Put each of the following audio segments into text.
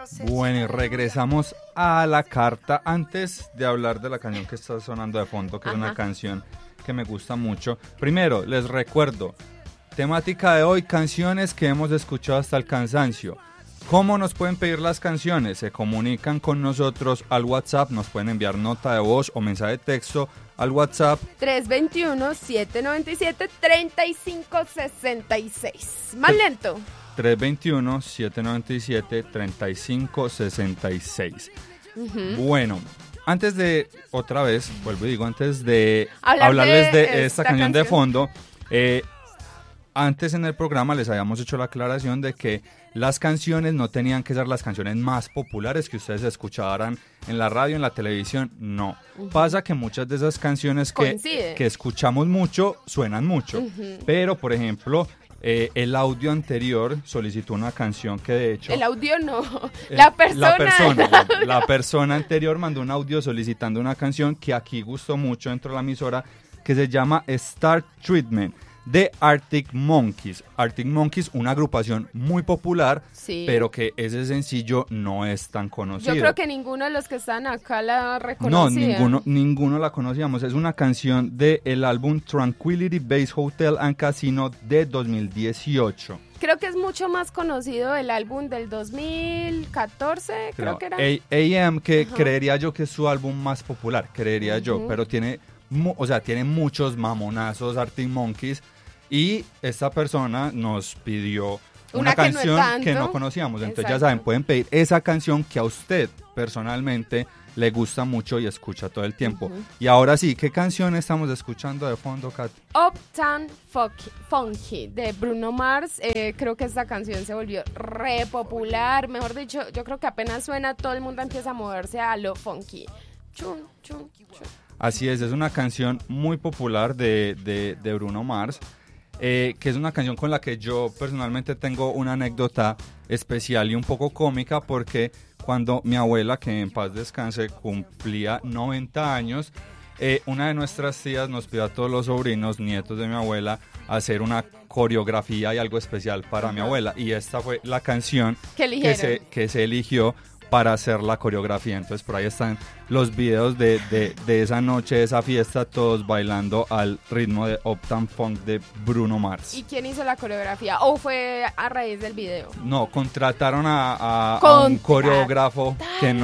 Bueno, y regresamos a la carta. Antes de hablar de la canción que está sonando de fondo, que es una canción que me gusta mucho. Primero, les recuerdo, temática de hoy, canciones que hemos escuchado hasta el cansancio. ¿Cómo nos pueden pedir las canciones? Se comunican con nosotros al WhatsApp, nos pueden enviar nota de voz o mensaje de texto al WhatsApp 321-797-3566. Más lento. 321-797-3566. Bueno, antes de, otra vez, vuelvo y digo, antes de hablarles de esta canción de fondo, antes en el programa les habíamos hecho la aclaración de que las canciones no tenían que ser las canciones más populares que ustedes escucharan en la radio, en la televisión, no. Pasa que muchas de esas canciones que escuchamos mucho, suenan mucho, pero por ejemplo, el audio anterior solicitó una canción que de hecho... El audio no, la persona anterior mandó un audio solicitando una canción que aquí gustó mucho dentro de la emisora, que se llama Star Treatment, de Arctic Monkeys. Arctic Monkeys, una agrupación muy popular, pero que ese sencillo no es tan conocido. Yo creo que ninguno de los que están acá la reconocía. No, ninguno la conocíamos. Es una canción del álbum Tranquility Base Hotel and Casino de 2018. Creo que es mucho más conocido el álbum del 2014, creo que era. AM, que creería yo que es su álbum más popular, creería yo, pero tiene muchos mamonazos Arctic Monkeys. Y esta persona nos pidió una canción que no conocíamos. Entonces ya saben, pueden pedir esa canción que a usted personalmente le gusta mucho y escucha todo el tiempo. Y ahora sí, ¿qué canción estamos escuchando de fondo, Kat? Uptown Funky de Bruno Mars. Creo que esta canción se volvió re popular. Mejor dicho, yo creo que apenas suena, todo el mundo empieza a moverse a lo funky. Chun, chun, chun. Así es una canción muy popular de Bruno Mars. Que es una canción con la que yo personalmente tengo una anécdota especial y un poco cómica, porque cuando mi abuela, que en paz descanse, cumplía 90 años, una de nuestras tías nos pidió a todos los sobrinos, nietos de mi abuela, hacer una coreografía y algo especial para mi abuela, y esta fue la canción que se eligió para hacer la coreografía. Entonces por ahí están los videos de esa noche, de esa fiesta, todos bailando al ritmo de Uptown Funk de Bruno Mars. ¿Y quién hizo la coreografía? ¿O fue a raíz del video? No, contrataron a un coreógrafo que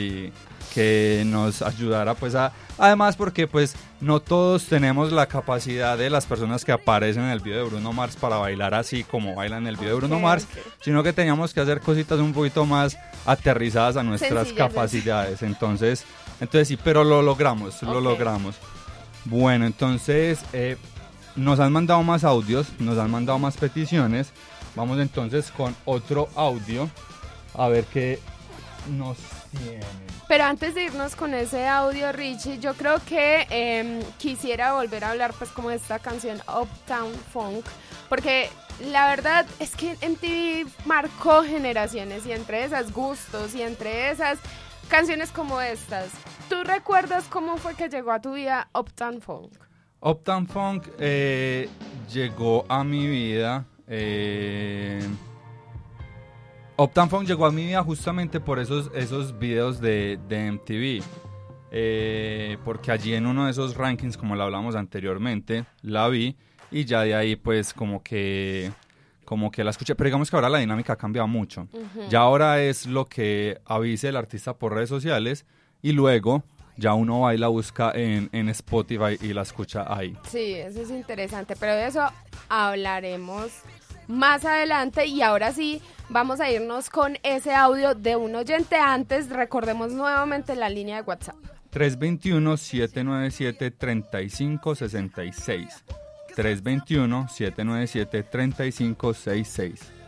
nos ayudara pues además porque pues no todos tenemos la capacidad de las personas que aparecen en el video de Bruno Mars para bailar así como bailan en el video de Bruno Mars, sino que teníamos que hacer cositas un poquito más aterrizadas a nuestras capacidades. Entonces sí, pero lo logramos. Bueno, entonces nos han mandado más audios, nos han mandado más peticiones. Vamos entonces con otro audio a ver qué nos tienen. Pero antes de irnos con ese audio, Richie, yo creo que quisiera volver a hablar pues como de esta canción Uptown Funk, porque la verdad es que MTV marcó generaciones, y entre esas gustos y entre esas canciones como estas. ¿Tú recuerdas cómo fue que llegó a tu vida Uptown Funk? Uptown Funk llegó a mi vida... Uptown Funk llegó a mi vida justamente por esos videos de MTV, porque allí en uno de esos rankings, como lo hablamos anteriormente, la vi y ya de ahí pues como que la escuché, pero digamos que ahora la dinámica ha cambiado mucho. Ya ahora es lo que avise el artista por redes sociales y luego ya uno va y la busca en Spotify y la escucha ahí. Sí, eso es interesante, pero de eso hablaremos más adelante. Y ahora sí, vamos a irnos con ese audio de un oyente. Antes, recordemos nuevamente la línea de WhatsApp. 321-797-3566. 321-797-3566.